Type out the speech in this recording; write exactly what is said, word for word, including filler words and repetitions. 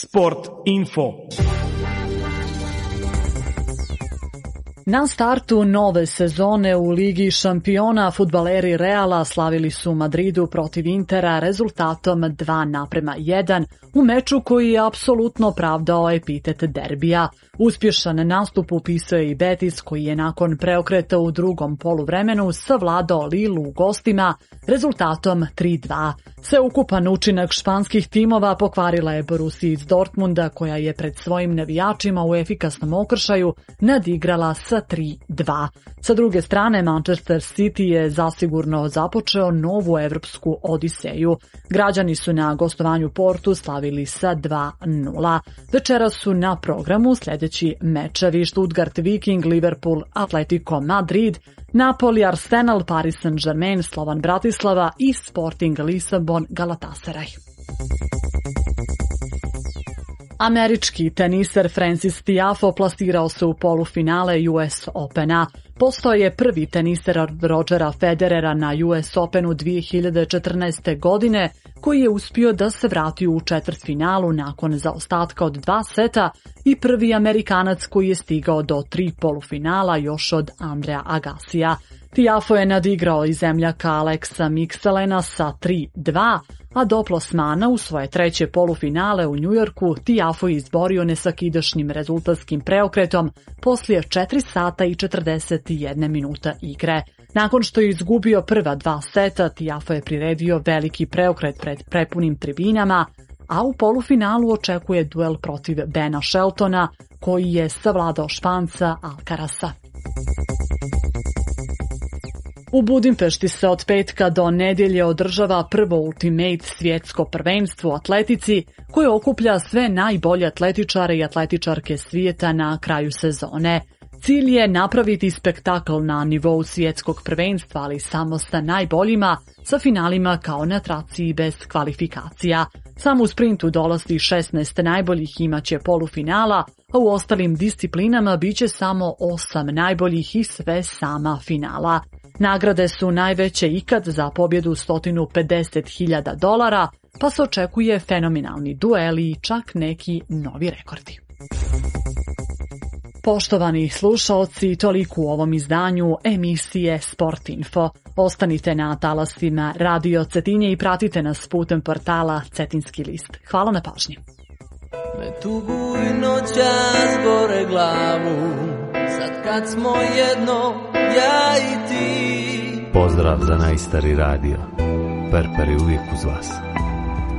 Sport info. Na startu nove sezone u Ligi šampiona fudbaleri Reala slavili su u Madridu protiv Intera rezultatom dva naprema jedan u meču koji je apsolutno pravdao epitet derbija. Uspješan nastup upisao je i Betis koji je nakon preokreta u drugom poluvremenu savladao Lilu u gostima rezultatom tri dva. Sveukupan učinak španskih timova pokvarila je Borussia iz Dortmunda koja je pred svojim navijačima u efikasnom okršaju nadigrala sa tri dva. Sa druge strane, Manchester City je zasigurno započeo novu evropsku odiseju. Građani su na gostovanju Portu slavili sa dva nula. Večeras su na programu sljedeći mečevi: Stuttgart Viking, Liverpool, Atletico Madrid, Napoli, Arsenal, Paris Saint-Germain, Slovan Bratislava i Sporting Lisabon, Galatasaray. Američki teniser Francis Tiafoe plasirao se u polufinale U S Opena. Postao je prvi teniser od Rodgera Federera na U S Openu dvije hiljade četrnaeste. godine, koji je uspio da se vrati u četvrtfinalu nakon zaostatka od dva seta i prvi Amerikanac koji je stigao do tri polufinala još od Andrea Agassija. Tiafoe je nadigrao i zemljaka Alexa Mixelena sa tri dva, a do plasmana u svoje treće polufinale u Njujorku Tiafoe izborio nesakidašnjim rezultatskim preokretom poslije četiri sata i četrdeset jedna minuta igre. Nakon što je izgubio prva dva seta, Tiafoe je priredio veliki preokret pred prepunim tribinama, a u polufinalu očekuje duel protiv Bena Sheltona, koji je savladao Španca Alcarasa. U Budimpešti se od petka do nedjelje održava prvo Ultimate svjetsko prvenstvo u atletici koje okuplja sve najbolje atletičare i atletičarke svijeta na kraju sezone. Cilj je napraviti spektakl na nivou svjetskog prvenstva, ali samo sa najboljima, sa finalima kao na traci bez kvalifikacija. Samo u sprintu dolazi šesnaest najboljih, imaće polufinala, a u ostalim disciplinama biće samo osam najboljih i sve sama finala. Nagrade su najveće ikad, za pobjedu sto pedeset hiljada dolara, pa se očekuje fenomenalni dueli i čak neki novi rekordi. Poštovani slušaoci, toliko u ovom izdanju emisije Sport Info. Ostanite na talasima Radio Cetinje i pratite nas putem portala Cetinski list. Hvala na pažnji. Me tugu i noćas gore glavu, sad kad smo jedno, ja i ti. Pozdrav za najstari radio. Perper je uvijek uz vas.